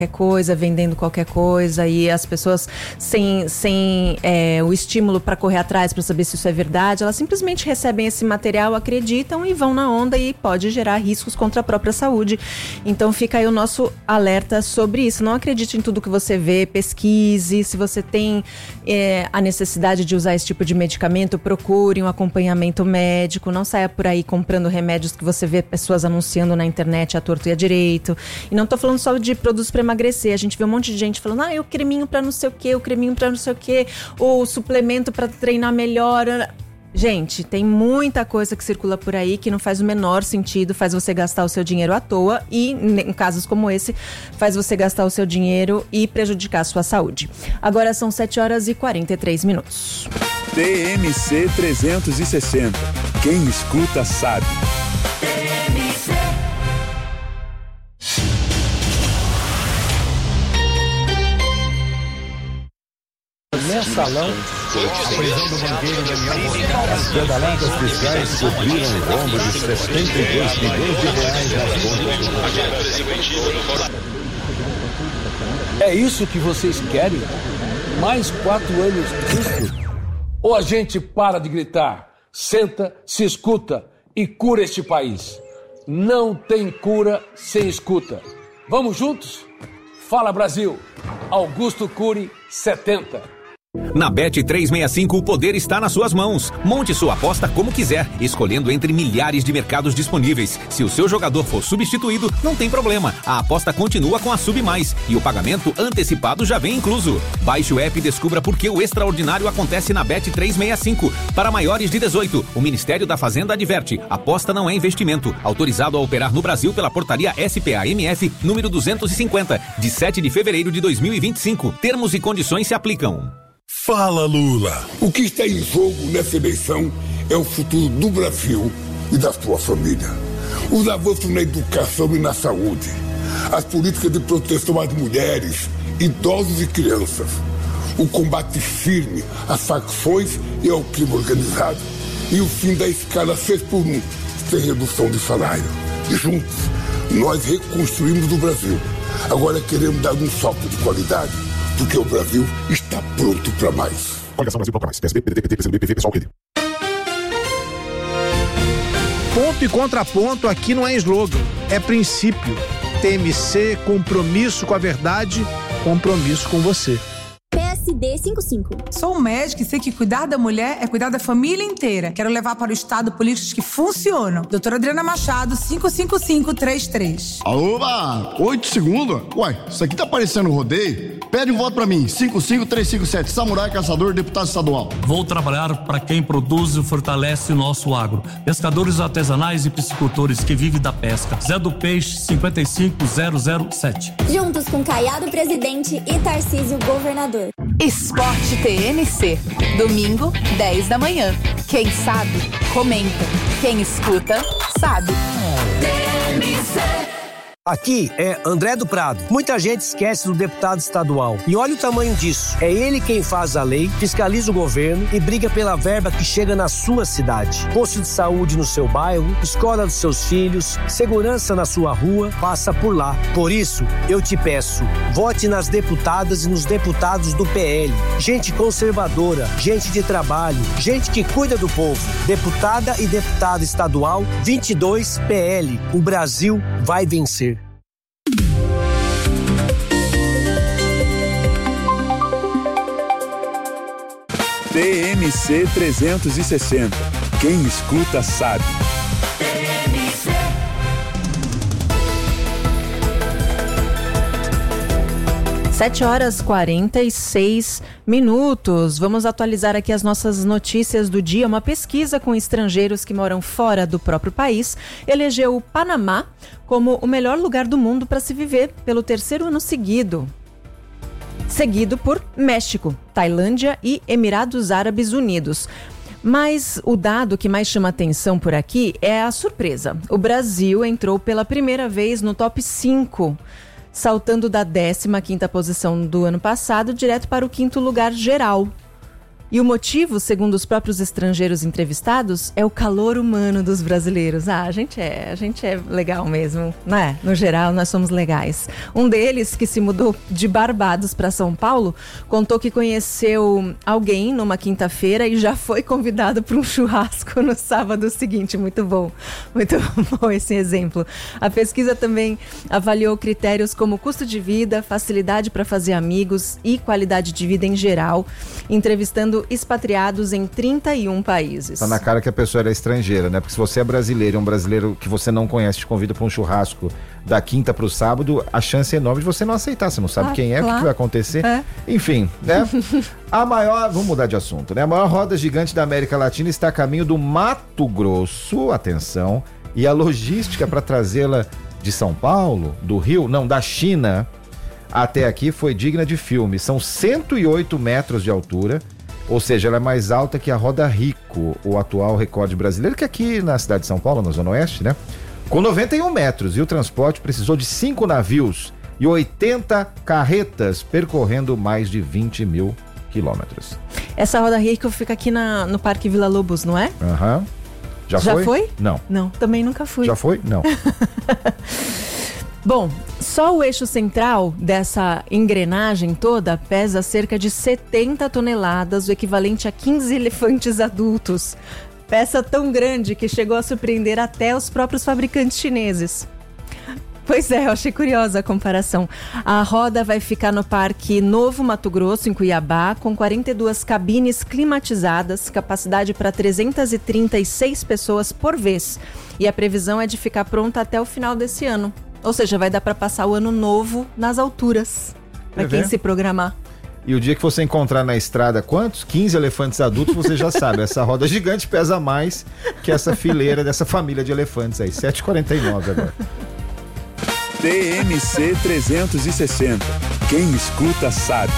coisa, vendendo qualquer coisa, e as pessoas sem o estímulo para correr atrás para saber se isso é verdade, elas simplesmente recebem esse material, acreditam e vão na onda, e pode gerar riscos contra a própria saúde. Então fica aí o nosso alerta sobre isso. Não acredite em tudo que você vê, pesquise. Se você tem a necessidade de usar esse tipo de medicamento, procure um acompanhamento médico. Não saia por aí comprando remédios que você vê pessoas anunciando na internet à torto e à direito. E não tô falando só de produtos para emagrecer. A gente vê um monte de gente falando, o creminho para não sei o quê, o creminho para não sei o quê, o suplemento para treinar melhor. Gente, tem muita coisa que circula por aí que não faz o menor sentido, faz você gastar o seu dinheiro à toa e, em casos como esse, faz você gastar o seu dinheiro e prejudicar a sua saúde. Agora são 7h43. TMC 360. Quem escuta sabe. Mensalão, a prisão do banqueiro Daniel Monteiro. As pedaladas fiscais cobriram o rombo de 72 milhões de reais nas contas. É isso que vocês querem? Mais 4 anos disso? Ou a gente para de gritar, senta, se escuta e cura este país? Não tem cura sem escuta. Vamos juntos? Fala Brasil! Augusto Cury, 70. Na Bet365 o poder está nas suas mãos. Monte sua aposta como quiser, escolhendo entre milhares de mercados disponíveis. Se o seu jogador for substituído, não tem problema. A aposta continua com a Sub Mais e o pagamento antecipado já vem incluso. Baixe o app e descubra por que o extraordinário acontece na Bet365. Para maiores de 18, o Ministério da Fazenda adverte: aposta não é investimento. Autorizado a operar no Brasil pela portaria SPA-MF número 250, de 7 de fevereiro de 2025. Termos e condições se aplicam. Fala, Lula! O que está em jogo nessa eleição é o futuro do Brasil e da sua família. Os avanços na educação e na saúde, as políticas de proteção às mulheres, idosos e crianças, o combate firme às facções e ao crime organizado e o fim da escala 6x1, sem redução de salário. E juntos, nós reconstruímos o Brasil. Agora queremos dar um salto de qualidade, porque o Brasil está pronto para mais. Coligação Brasil para mais. PSB, PDT, PT, PCdoB, PV, PSOL, Rede. Ponto e contraponto aqui não é slogan, é princípio. TMC, compromisso com a verdade, compromisso com você. PSD 55. Sou médica e sei que cuidar da mulher é cuidar da família inteira. Quero levar para o Estado políticos que funcionam. Doutora Adriana Machado, 55533. Oba! 8 segundos? Uai, isso aqui tá parecendo rodeio? Pede um voto pra mim, 55357, Samurai Caçador, deputado estadual. Vou trabalhar para quem produz e fortalece o nosso agro. Pescadores artesanais e piscicultores que vivem da pesca. Zé do Peixe, 55007. Juntos com Caiado Presidente e Tarcísio Governador. Esporte TMC. Domingo, 10 da manhã. Quem sabe, comenta. Quem escuta, sabe. TMC. Aqui é André do Prado. Muita gente esquece do deputado estadual. E olha o tamanho disso. É ele quem faz a lei, fiscaliza o governo e briga pela verba que chega na sua cidade. Posto de saúde no seu bairro, escola dos seus filhos, segurança na sua rua, passa por lá. Por isso, eu te peço, vote nas deputadas e nos deputados do PL. Gente conservadora, gente de trabalho, gente que cuida do povo. Deputada e deputado estadual, 22 PL. O Brasil vai vencer. TMC 360. Quem escuta sabe. 7h46. Vamos atualizar aqui as nossas notícias do dia. Uma pesquisa com estrangeiros que moram fora do próprio país elegeu o Panamá como o melhor lugar do mundo para se viver pelo 3º ano seguido. Seguido por México, Tailândia e Emirados Árabes Unidos. Mas o dado que mais chama atenção por aqui é a surpresa. O Brasil entrou pela primeira vez no top 5, saltando da 15ª posição do ano passado direto para o 5º lugar geral. E o motivo, segundo os próprios estrangeiros entrevistados, é o calor humano dos brasileiros. A gente é legal mesmo, né? No geral, nós somos legais. Um deles, que se mudou de Barbados para São Paulo, contou que conheceu alguém numa quinta-feira e já foi convidado para um churrasco no sábado seguinte. Muito bom esse exemplo. A pesquisa também avaliou critérios como custo de vida, facilidade para fazer amigos e qualidade de vida em geral, entrevistando expatriados em 31 países. Tá na cara que a pessoa era estrangeira, né? Porque se você é brasileiro, um brasileiro que você não conhece te convida para um churrasco da quinta para o sábado, a chance é enorme de você não aceitar. Você não sabe quem é, claro. O que vai acontecer. Enfim, né? Vamos mudar de assunto, né? A maior roda gigante da América Latina está a caminho do Mato Grosso, atenção, e a logística para trazê-la de São Paulo, do Rio, não, da China, até aqui foi digna de filme. São 108 metros de altura, ou seja, ela é mais alta que a Roda Rico, o atual recorde brasileiro, que é aqui na cidade de São Paulo, na Zona Oeste, né? Com 91 metros, e o transporte precisou de 5 navios e 80 carretas, percorrendo mais de 20 mil quilômetros. Essa Roda Rico fica aqui no Parque Vila Lobos, não é? Aham. Já foi? Não. Não, também nunca fui. Já foi? Não. Bom, só o eixo central dessa engrenagem toda pesa cerca de 70 toneladas, o equivalente a 15 elefantes adultos. Peça tão grande que chegou a surpreender até os próprios fabricantes chineses. Pois é, eu achei curiosa a comparação. A roda vai ficar no Parque Novo Mato Grosso, em Cuiabá, com 42 cabines climatizadas, capacidade para 336 pessoas por vez. E a previsão é de ficar pronta até o final desse ano. Ou seja, vai dar para passar o ano novo nas alturas, para quem se programar. E o dia que você encontrar na estrada quantos? 15 elefantes adultos, você já sabe. Essa roda gigante pesa mais que essa fileira dessa família de elefantes aí. 7h49 agora. TMC 360. Quem escuta sabe.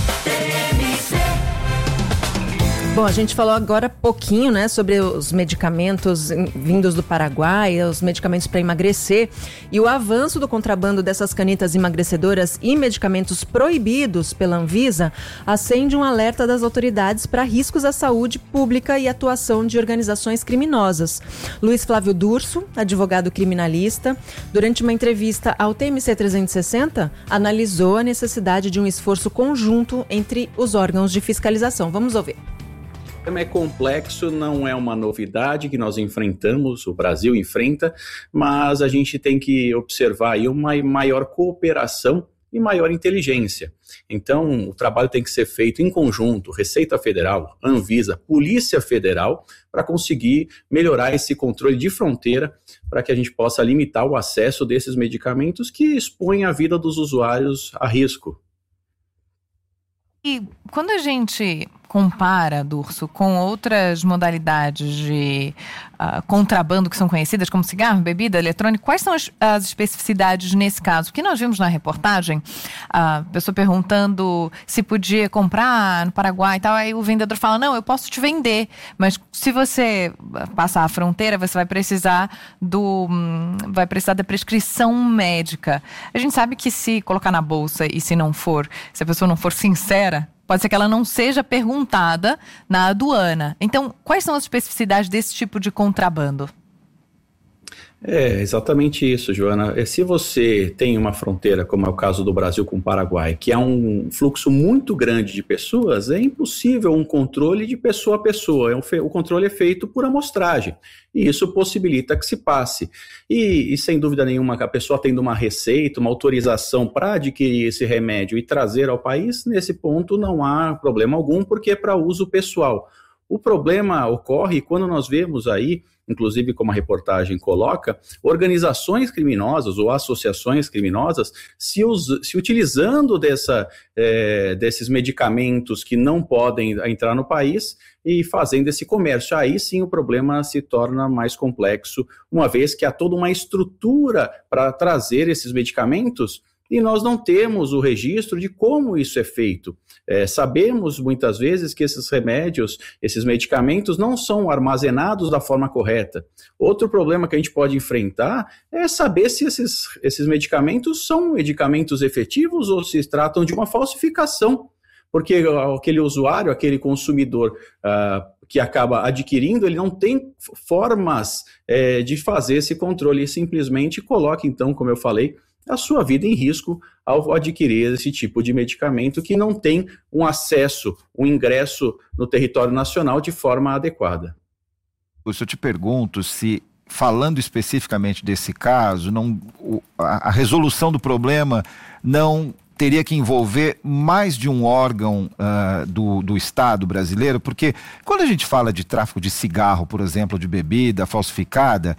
Bom, a gente falou agora pouquinho, né, sobre os medicamentos vindos do Paraguai, os medicamentos para emagrecer, e o avanço do contrabando dessas canetas emagrecedoras e medicamentos proibidos pela Anvisa acende um alerta das autoridades para riscos à saúde pública e atuação de organizações criminosas. Luiz Flávio Durso, advogado criminalista, durante uma entrevista ao TMC 360, analisou a necessidade de um esforço conjunto entre os órgãos de fiscalização. Vamos ouvir. O problema é complexo, não é uma novidade que nós enfrentamos, o Brasil enfrenta, mas a gente tem que observar aí uma maior cooperação e maior inteligência. Então, o trabalho tem que ser feito em conjunto, Receita Federal, Anvisa, Polícia Federal, para conseguir melhorar esse controle de fronteira, para que a gente possa limitar o acesso desses medicamentos que expõem a vida dos usuários a risco. E quando a gente compara, Durso, com outras modalidades de contrabando que são conhecidas como cigarro, bebida, eletrônica, quais são as especificidades nesse caso? Porque nós vimos na reportagem a pessoa perguntando se podia comprar no Paraguai e tal, aí o vendedor fala, não, eu posso te vender, mas se você passar a fronteira, você vai precisar da prescrição médica. A gente sabe que se colocar na bolsa e se a pessoa não for sincera, pode ser que ela não seja perguntada na aduana. Então, quais são as especificidades desse tipo de contrabando? É exatamente isso, Joana. Se você tem uma fronteira, como é o caso do Brasil com o Paraguai, que há um fluxo muito grande de pessoas, é impossível um controle de pessoa a pessoa. O controle é feito por amostragem, e isso possibilita que se passe. E sem dúvida nenhuma, a pessoa tendo uma receita, uma autorização para adquirir esse remédio e trazer ao país, nesse ponto não há problema algum, porque é para uso pessoal. O problema ocorre quando nós vemos aí, inclusive como a reportagem coloca, organizações criminosas ou associações criminosas se utilizando desses medicamentos que não podem entrar no país e fazendo esse comércio. Aí sim o problema se torna mais complexo, uma vez que há toda uma estrutura para trazer esses medicamentos e nós não temos o registro de como isso é feito. Sabemos muitas vezes que esses remédios, esses medicamentos não são armazenados da forma correta. Outro problema que a gente pode enfrentar é saber se esses medicamentos são medicamentos efetivos ou se tratam de uma falsificação. porque aquele usuário, aquele consumidor que acaba adquirindo, ele não tem formas de fazer esse controle, e simplesmente coloca, então, como eu falei, a sua vida em risco ao adquirir esse tipo de medicamento que não tem um acesso, um ingresso no território nacional de forma adequada. Eu te pergunto se, falando especificamente desse caso, a resolução do problema não teria que envolver mais de um órgão do Estado brasileiro, porque quando a gente fala de tráfico de cigarro, por exemplo, de bebida falsificada,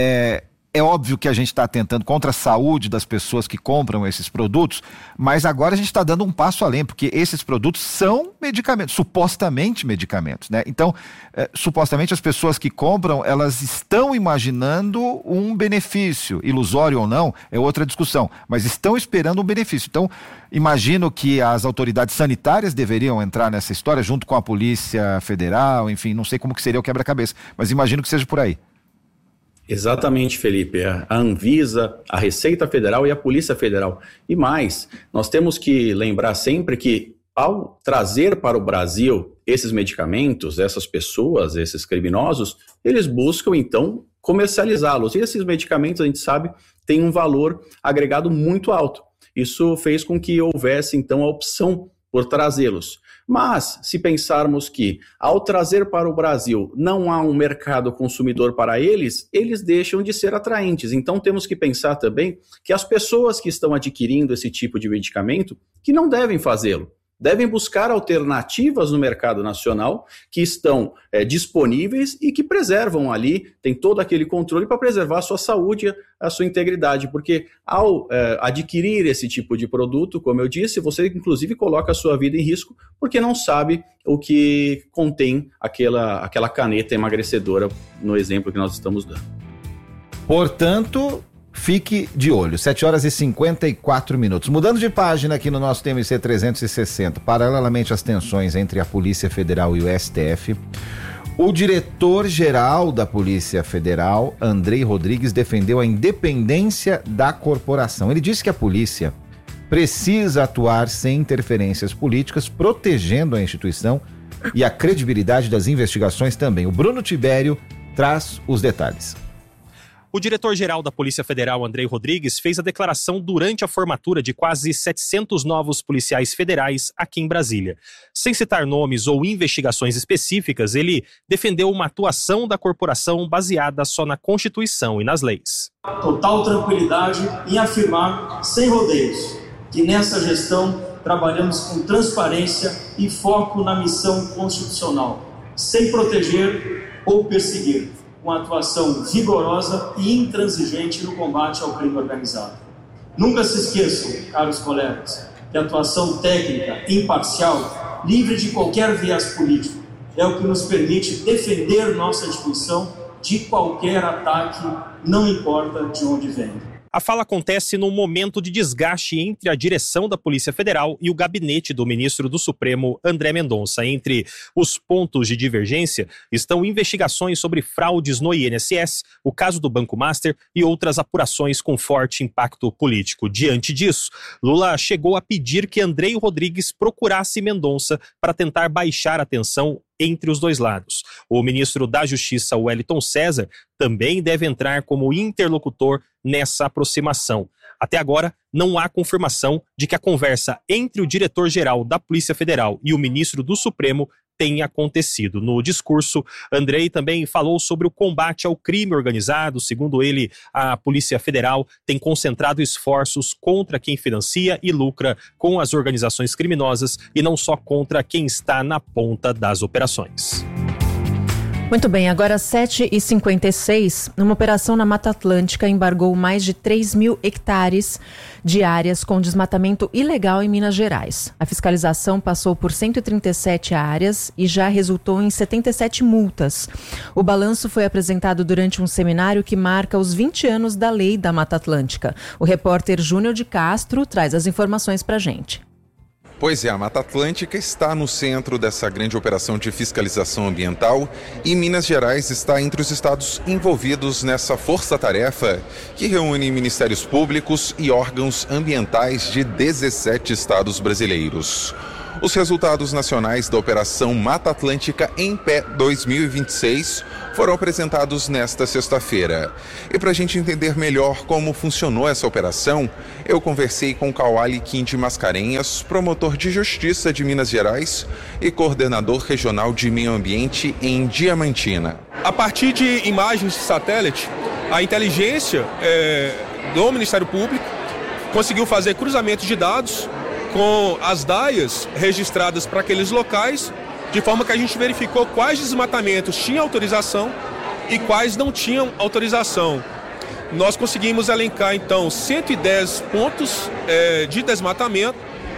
é óbvio que a gente está atentando contra a saúde das pessoas que compram esses produtos, mas agora a gente está dando um passo além, porque esses produtos são medicamentos, supostamente medicamentos, né? Então, supostamente as pessoas que compram, elas estão imaginando um benefício, ilusório ou não, é outra discussão, mas estão esperando um benefício. Então, imagino que as autoridades sanitárias deveriam entrar nessa história, junto com a Polícia Federal, enfim, não sei como que seria o quebra-cabeça, mas imagino que seja por aí. Exatamente, Felipe. A Anvisa, a Receita Federal e a Polícia Federal. E mais, nós temos que lembrar sempre que, ao trazer para o Brasil esses medicamentos, essas pessoas, esses criminosos, eles buscam, então, comercializá-los. E esses medicamentos, a gente sabe, têm um valor agregado muito alto. Isso fez com que houvesse, então, a opção por trazê-los. Mas, se pensarmos que, ao trazer para o Brasil, não há um mercado consumidor para eles, eles deixam de ser atraentes. Então, temos que pensar também que as pessoas que estão adquirindo esse tipo de medicamento, que não devem fazê-lo, devem buscar alternativas no mercado nacional que estão disponíveis e que preservam ali, tem todo aquele controle para preservar a sua saúde, a sua integridade, porque ao adquirir esse tipo de produto, como eu disse, você inclusive coloca a sua vida em risco porque não sabe o que contém aquela caneta emagrecedora no exemplo que nós estamos dando. Portanto, fique de olho, 7h54. Mudando de página aqui no nosso TMC 360, paralelamente às tensões entre a Polícia Federal e o STF, o diretor-geral da Polícia Federal, Andrei Rodrigues, defendeu a independência da corporação. Ele disse que a polícia precisa atuar sem interferências políticas, protegendo a instituição e a credibilidade das investigações também. O Bruno Tibério traz os detalhes. O diretor-geral da Polícia Federal, Andrei Rodrigues, fez a declaração durante a formatura de quase 700 novos policiais federais aqui em Brasília. Sem citar nomes ou investigações específicas, ele defendeu uma atuação da corporação baseada só na Constituição e nas leis. Total tranquilidade em afirmar, sem rodeios, que nessa gestão trabalhamos com transparência e foco na missão constitucional, sem proteger ou perseguir, com atuação vigorosa e intransigente no combate ao crime organizado. Nunca se esqueçam, caros colegas, que a atuação técnica, imparcial, livre de qualquer viés político, é o que nos permite defender nossa instituição de qualquer ataque, não importa de onde venha. A fala acontece num momento de desgaste entre a direção da Polícia Federal e o gabinete do ministro do Supremo, André Mendonça. Entre os pontos de divergência estão investigações sobre fraudes no INSS, o caso do Banco Master e outras apurações com forte impacto político. Diante disso, Lula chegou a pedir que Andrei Rodrigues procurasse Mendonça para tentar baixar a tensão entre os dois lados. O ministro da Justiça, Wellington César, também deve entrar como interlocutor nessa aproximação. Até agora, não há confirmação de que a conversa entre o diretor-geral da Polícia Federal e o ministro do Supremo tenha acontecido. No discurso, Andrei também falou sobre o combate ao crime organizado. Segundo ele, a Polícia Federal tem concentrado esforços contra quem financia e lucra com as organizações criminosas e não só contra quem está na ponta das operações. Muito bem, agora 7h56, uma operação na Mata Atlântica embargou mais de 3 mil hectares de áreas com desmatamento ilegal em Minas Gerais. A fiscalização passou por 137 áreas e já resultou em 77 multas. O balanço foi apresentado durante um seminário que marca os 20 anos da Lei da Mata Atlântica. O repórter Júnior de Castro traz as informações pra gente. Pois é, a Mata Atlântica está no centro dessa grande operação de fiscalização ambiental e Minas Gerais está entre os estados envolvidos nessa força-tarefa que reúne ministérios públicos e órgãos ambientais de 17 estados brasileiros. Os resultados nacionais da Operação Mata Atlântica em Pé 2026 foram apresentados nesta sexta-feira. E para a gente entender melhor como funcionou essa operação, eu conversei com Cauali Quinte Mascarenhas, promotor de Justiça de Minas Gerais e coordenador regional de Meio Ambiente em Diamantina. A partir de imagens de satélite, a inteligência do Ministério Público conseguiu fazer cruzamento de dados com as DAIAs registradas para aqueles locais, de forma que a gente verificou quais desmatamentos tinham autorização e quais não tinham autorização. Nós conseguimos elencar, então, 110 pontos de desmatamento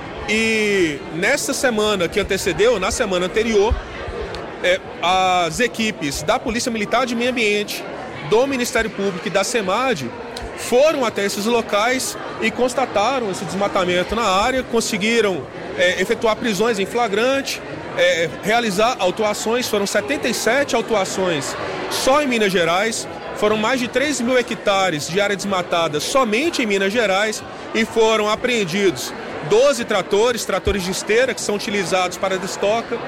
e nessa semana que antecedeu, na semana anterior, as equipes da Polícia Militar de Meio Ambiente, do Ministério Público e da SEMAD foram até esses locais e constataram esse desmatamento na área, conseguiram efetuar prisões em flagrante, realizar autuações. Foram 77 autuações só em Minas Gerais, foram mais de 3 mil hectares de área desmatada somente em Minas Gerais e foram apreendidos 12 tratores de esteira que são utilizados para destoca,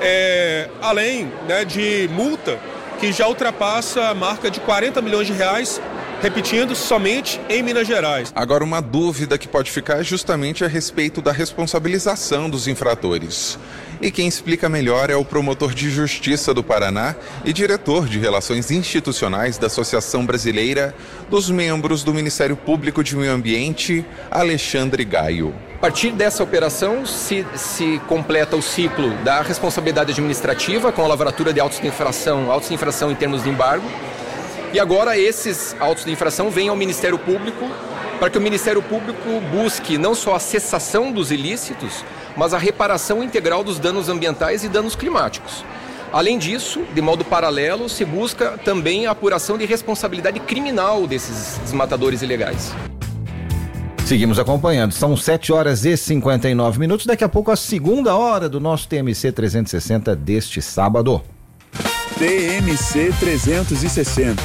além de multa que já ultrapassa a marca de 40 milhões de reais, repetindo, somente em Minas Gerais. Agora, uma dúvida que pode ficar é justamente a respeito da responsabilização dos infratores. E quem explica melhor é o promotor de Justiça do Paraná e diretor de Relações Institucionais da Associação Brasileira dos Membros do Ministério Público de Meio Ambiente, Alexandre Gaio. A partir dessa operação se completa o ciclo da responsabilidade administrativa com a lavratura de autos de infração em termos de embargo. E agora esses autos de infração vêm ao Ministério Público para que o Ministério Público busque não só a cessação dos ilícitos, mas a reparação integral dos danos ambientais e danos climáticos. Além disso, de modo paralelo, se busca também a apuração de responsabilidade criminal desses desmatadores ilegais. Seguimos acompanhando, são 7h59. Daqui a pouco a segunda hora do nosso TMC 360 deste sábado. TMC 360,